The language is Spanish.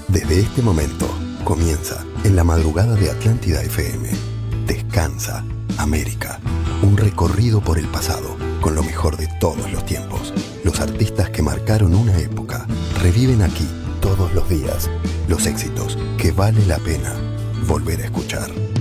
Desde este momento comienza en la madrugada de Atlántida FM. Descansa, América. Un recorrido por el pasado con lo mejor de todos los tiempos. Los artistas que marcaron una época reviven aquí todos los días los éxitos que vale la pena volver a escuchar.